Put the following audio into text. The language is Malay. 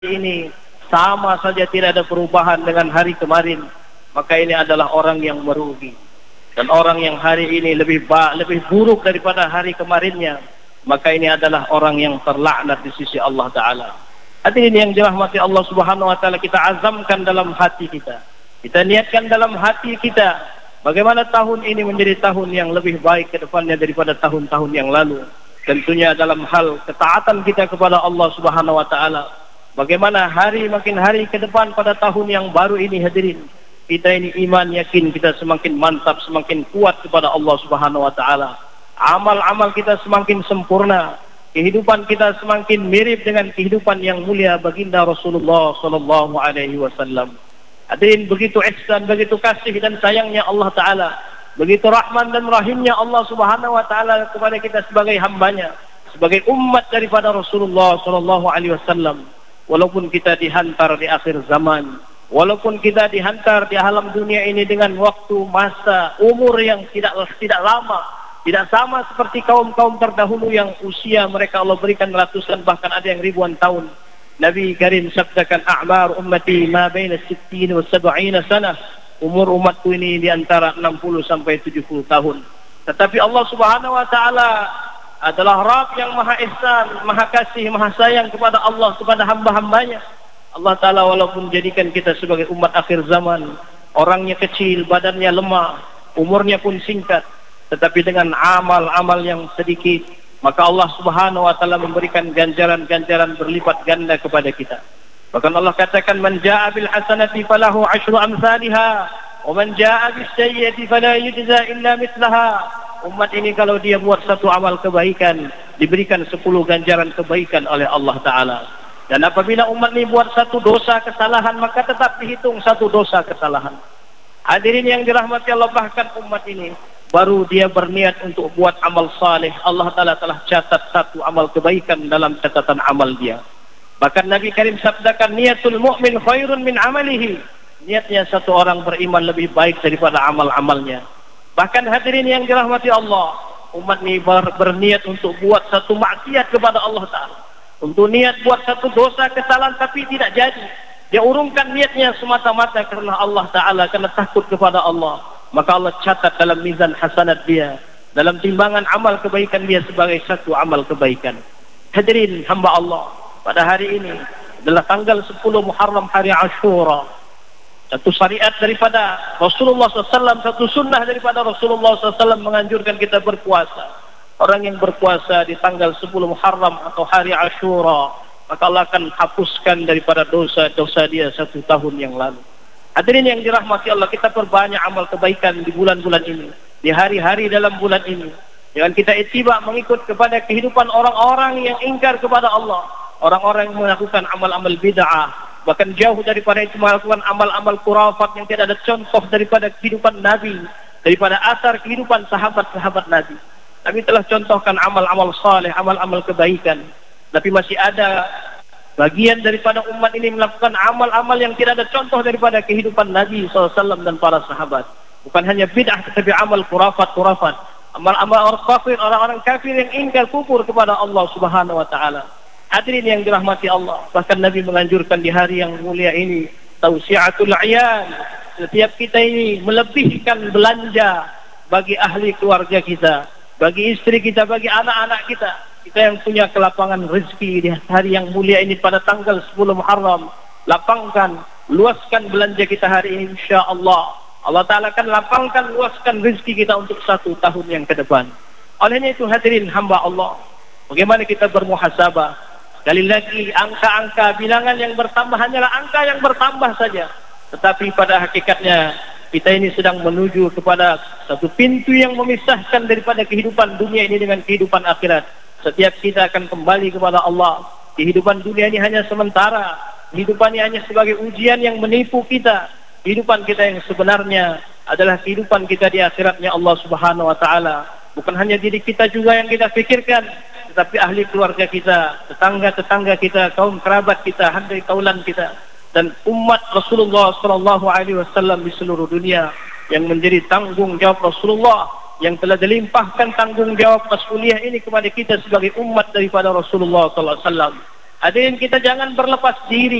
ini sama saja tidak ada perubahan dengan hari kemarin, maka ini adalah orang yang merugi. Dan orang yang hari ini lebih buruk daripada hari kemarinnya, maka ini adalah orang yang terlaknat di sisi Allah Ta'ala. Hadirin yang dirahmati Allah Subhanahu Wa Ta'ala, kita azamkan dalam hati kita, kita niatkan dalam hati kita, bagaimana tahun ini menjadi tahun yang lebih baik ke depannya daripada tahun-tahun yang lalu. Tentunya dalam hal ketaatan kita kepada Allah Subhanahu Wa Ta'ala. Bagaimana hari makin hari ke depan pada tahun yang baru ini, hadirin, kita ini iman yakin kita semakin mantap, semakin kuat kepada Allah Subhanahu Wa Ta'ala. Amal-amal kita semakin sempurna, kehidupan kita semakin mirip dengan kehidupan yang mulia baginda Rasulullah Sallallahu Alaihi Wasallam. Hadirin, begitu ihsan, begitu kasih dan sayangnya Allah Ta'ala, begitu rahman dan rahimnya Allah Subhanahu Wa Ta'ala kepada kita sebagai hambanya, sebagai umat daripada Rasulullah Sallallahu Alaihi Wasallam. Walaupun kita dihantar di akhir zaman, walaupun kita dihantar di alam dunia ini dengan waktu, masa, umur yang tidak lama, tidak sama seperti kaum-kaum terdahulu yang usia mereka Allah berikan ratusan, bahkan ada yang ribuan tahun. Nabi Karim sabdakan, a'mar ummati ma baina 60 wa 70 sanah. Umur umatku ini di antara 60 sampai 70 tahun. Tetapi Allah Subhanahu Wa Ta'ala adalah Rabb yang maha ihsan, maha kasih, maha sayang kepada Allah, kepada hamba-hambanya. Allah Ta'ala walaupun jadikan kita sebagai umat akhir zaman, orangnya kecil, badannya lemah, umurnya pun singkat, tetapi dengan amal-amal yang sedikit, maka Allah Subhanahu Wa Ta'ala memberikan ganjaran-ganjaran berlipat ganda kepada kita. Bahkan Allah katakan, man jaa bil hasanati falahu 10 amsalha wa man jaa bis sayyi'ati fala yujza illa mithlaha. Umat ini kalau dia buat satu amal kebaikan, diberikan 10 ganjaran kebaikan oleh Allah Ta'ala. Dan apabila umat ini buat satu dosa kesalahan, maka tetap dihitung satu dosa kesalahan. Hadirin yang dirahmati Allah, bahkan umat ini baru dia berniat untuk buat amal saleh, Allah Ta'ala telah catat satu amal kebaikan dalam catatan amal dia. Bahkan Nabi Karim sabdakan, niatul mu'min khairun min amalihi. Niatnya satu orang beriman lebih baik daripada amal-amalnya. Bahkan hadirin yang dirahmati Allah, umat ini berniat untuk buat satu maksiat kepada Allah Ta'ala, untuk niat buat satu dosa kesalahan, tapi tidak jadi. Dia urungkan niatnya semata-mata karena Allah Ta'ala, karena takut kepada Allah. Maka Allah catat dalam mizan hasanat dia, dalam timbangan amal kebaikan dia sebagai satu amal kebaikan. Hadirin hamba Allah, pada hari ini adalah tanggal 10 Muharram, hari Ashura. Satu syariat daripada Rasulullah SAW, satu sunnah daripada Rasulullah SAW menganjurkan kita berpuasa. Orang yang berpuasa di tanggal 10 Muharram atau hari Ashura, maka Allah akan hapuskan daripada dosa-dosa dia satu tahun yang lalu. Hadirin yang dirahmati Allah, kita perbanyak amal kebaikan di bulan-bulan ini, di hari-hari dalam bulan ini. Jangan kita ittiba mengikut kepada kehidupan orang-orang yang ingkar kepada Allah, orang-orang yang melakukan amal-amal bid'ah, bahkan jauh daripada itu melakukan amal-amal khurafat yang tidak ada contoh daripada kehidupan Nabi, daripada asar kehidupan sahabat-sahabat Nabi. Nabi telah contohkan amal-amal saleh, amal-amal kebaikan, tapi masih ada bagian daripada umat ini melakukan amal-amal yang tidak ada contoh daripada kehidupan Nabi SAW dan para sahabat. Bukan hanya bid'ah, tetapi amal khurafat, amal-amal orang kafir, orang-orang kafir yang ingkar kufur kepada Allah Subhanahu Wa Ta'ala. Hadirin yang dirahmati Allah, bahkan Nabi menganjurkan di hari yang mulia ini, tausi'atul a'yan, setiap kita ini melebihkan belanja bagi ahli keluarga kita, bagi istri kita, bagi anak-anak kita. Kita yang punya kelapangan rezeki di hari yang mulia ini pada tanggal 10 Muharram, lapangkan, luaskan belanja kita hari ini, insya-Allah. Allah Ta'ala akan lapangkan, luaskan rezeki kita untuk satu tahun yang ke depan. Olehnya itu hadirin hamba Allah, bagaimana kita bermuhasabah. Sekali lagi, angka-angka bilangan yang bertambah hanyalah angka yang bertambah saja. Tetapi pada hakikatnya kita ini sedang menuju kepada satu pintu yang memisahkan daripada kehidupan dunia ini dengan kehidupan akhirat. Setiap kita akan kembali kepada Allah. Kehidupan dunia ini hanya sementara. Kehidupan ini hanya sebagai ujian yang menipu kita. Kehidupan kita yang sebenarnya adalah kehidupan kita di akhiratnya Allah Subhanahu Wa Ta'ala. Bukan hanya diri kita juga yang kita fikirkan, tetapi ahli keluarga kita, tetangga-tetangga kita, kaum kerabat kita, handai taulan kita, dan umat Rasulullah Sallallahu Alaihi Wasallam di seluruh dunia yang menjadi tanggung jawab Rasulullah, yang telah dilimpahkan tanggung jawab mas'uliyah ini kepada kita sebagai umat daripada Rasulullah Sallallahu Alaihi Wasallam. Hadirin kita jangan berlepas diri